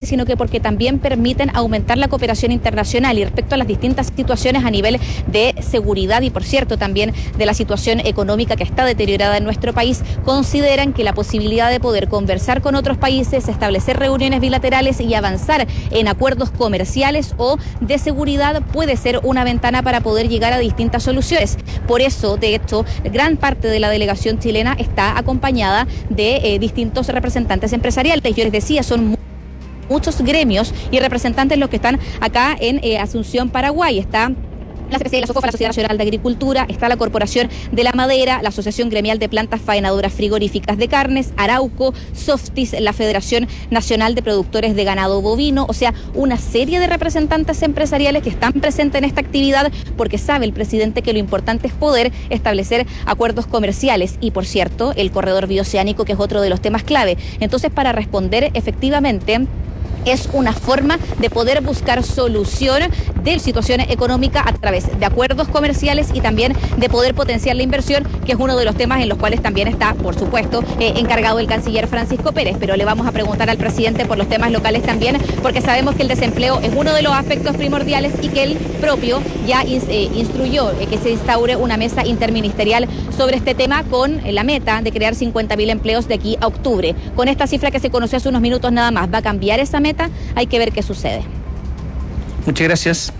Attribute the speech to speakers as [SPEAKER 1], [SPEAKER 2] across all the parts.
[SPEAKER 1] sino que porque también permiten aumentar la cooperación internacional. Y respecto a las distintas situaciones a nivel de seguridad y, por cierto, también de la situación económica que está deteriorada en nuestro país, consideran que la posibilidad de poder conversar con otros países, establecer reuniones bilaterales y avanzar en acuerdos comerciales o de seguridad puede ser una ventana para poder llegar a distintas soluciones. Por eso, de hecho, gran parte de la delegación chilena está acompañada de distintos representantes empresariales. Yo les decía, son muchos gremios y representantes los que están acá en Asunción, Paraguay. Está la CPC, la SOCOFA, la Sociedad Nacional de Agricultura, está la Corporación de la Madera, la Asociación Gremial de Plantas Faenadoras Frigoríficas de Carnes, Arauco, Softis, la Federación Nacional de Productores de Ganado Bovino, o sea, una serie de representantes empresariales que están presentes en esta actividad porque sabe el presidente que lo importante es poder establecer acuerdos comerciales y, por cierto, el corredor bioceánico, que es otro de los temas clave. Entonces, para responder efectivamente, es una forma de poder buscar solución de situaciones económicas a través de acuerdos comerciales y también de poder potenciar la inversión, que es uno de los temas en los cuales también está, por supuesto, encargado el canciller Francisco Pérez. Pero le vamos a preguntar al presidente por los temas locales también, porque sabemos que el desempleo es uno de los aspectos primordiales y que él propio ya instruyó que se instaure una mesa interministerial sobre este tema con la meta de crear 50.000 empleos de aquí a octubre. Con esta cifra que se conoció hace unos minutos nada más, ¿va a cambiar esa meta? Hay que ver qué sucede.
[SPEAKER 2] Muchas gracias.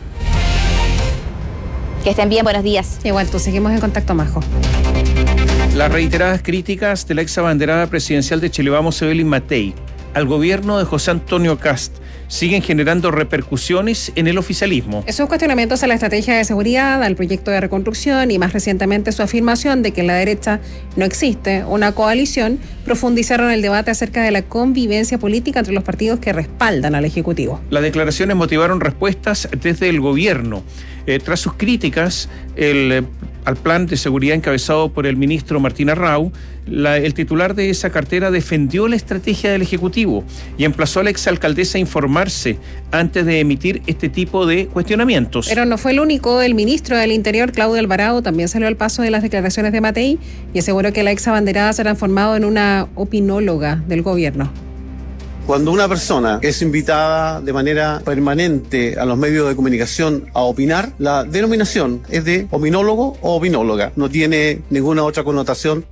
[SPEAKER 1] Que estén bien, buenos días.
[SPEAKER 3] Igual tú, seguimos en contacto, Majo.
[SPEAKER 2] Las reiteradas críticas de la ex abanderada presidencial de Chile Vamos, Evelyn Matei, al gobierno de José Antonio Kast siguen generando repercusiones en el oficialismo.
[SPEAKER 3] Esos cuestionamientos a la estrategia de seguridad, al proyecto de reconstrucción y más recientemente su afirmación de que en la derecha no existe una coalición, profundizaron el debate acerca de la convivencia política entre los partidos que respaldan al Ejecutivo.
[SPEAKER 2] Las declaraciones motivaron respuestas desde el gobierno. Tras sus críticas al plan de seguridad encabezado por el ministro Martín Arrau, el titular de esa cartera defendió la estrategia del Ejecutivo y emplazó a la exalcaldesa a informarse antes de emitir este tipo de cuestionamientos.
[SPEAKER 3] Pero no fue el único. El ministro del Interior, Claudio Alvarado, también salió al paso de las declaraciones de Matei y aseguró que la ex abanderada se ha transformado en una opinóloga del gobierno.
[SPEAKER 4] Cuando una persona es invitada de manera permanente a los medios de comunicación a opinar, la denominación es de ominólogo o opinóloga, no tiene ninguna otra connotación.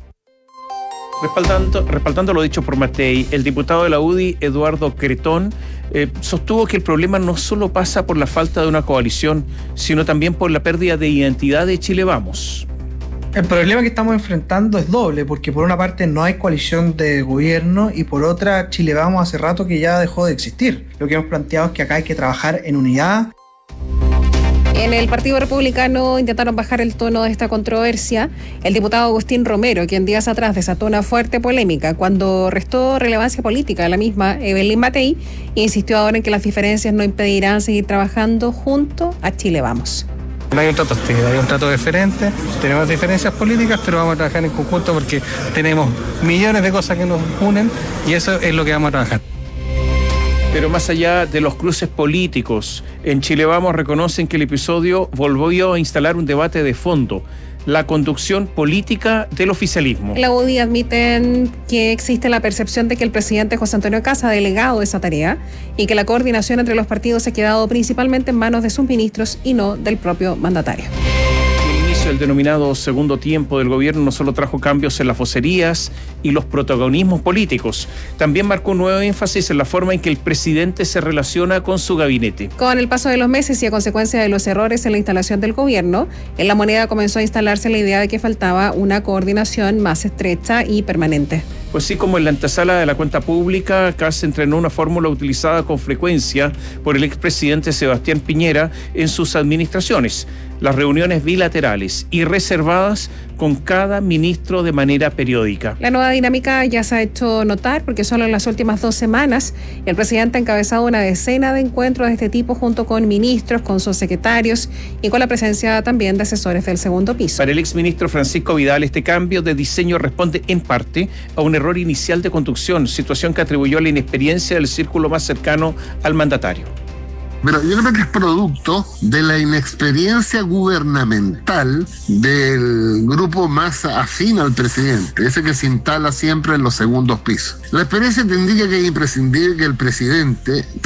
[SPEAKER 2] Respaldando lo dicho por Matei, el diputado de la UDI, Eduardo Cretón, sostuvo que el problema no solo pasa por la falta de una coalición, sino también por la pérdida de identidad de Chile Vamos.
[SPEAKER 5] El problema que estamos enfrentando es doble, porque por una parte no hay coalición de gobierno y por otra Chile Vamos hace rato que ya dejó de existir. Lo que hemos planteado es que acá hay que trabajar en unidad.
[SPEAKER 3] En el Partido Republicano intentaron bajar el tono de esta controversia. El diputado Agustín Romero, quien días atrás desató una fuerte polémica cuando restó relevancia política a la misma Evelyn Matei, insistió ahora en que las diferencias no impedirán seguir trabajando junto a Chile Vamos.
[SPEAKER 6] No hay un trato hostil, hay un trato diferente, tenemos diferencias políticas, pero vamos a trabajar en conjunto porque tenemos millones de cosas que nos unen y eso es lo que vamos a trabajar.
[SPEAKER 2] Pero más allá de los cruces políticos, en Chile Vamos reconocen que el episodio volvió a instalar un debate de fondo: la conducción política del oficialismo.
[SPEAKER 3] La UDI admiten que existe la percepción de que el presidente José Antonio Kast ha delegado esa tarea y que la coordinación entre los partidos ha quedado principalmente en manos de sus ministros y no del propio mandatario.
[SPEAKER 2] El denominado segundo tiempo del gobierno no solo trajo cambios en las vocerías y los protagonismos políticos, también marcó un nuevo énfasis en la forma en que el presidente se relaciona con su gabinete.
[SPEAKER 3] Con el paso de los meses y a consecuencia de los errores en la instalación del gobierno, en La Moneda comenzó a instalarse la idea de que faltaba una coordinación más estrecha y permanente.
[SPEAKER 2] Pues sí, como en la antesala de la cuenta pública, Kast entrenó una fórmula utilizada con frecuencia por el expresidente Sebastián Piñera en sus administraciones: las reuniones bilaterales y reservadas con cada ministro de manera periódica.
[SPEAKER 3] La nueva dinámica ya se ha hecho notar porque solo en las últimas 2 semanas el presidente ha encabezado una decena de encuentros de este tipo junto con ministros, con sus secretarios y con la presencia también de asesores del segundo piso.
[SPEAKER 2] Para el exministro Francisco Vidal, este cambio de diseño responde en parte a un error inicial de conducción, situación que atribuyó a la inexperiencia del círculo más cercano al mandatario.
[SPEAKER 7] Pero yo creo que es producto de la inexperiencia gubernamental del grupo más afín al presidente, ese que se instala siempre en los segundos pisos. La experiencia te indica que es imprescindible que el presidente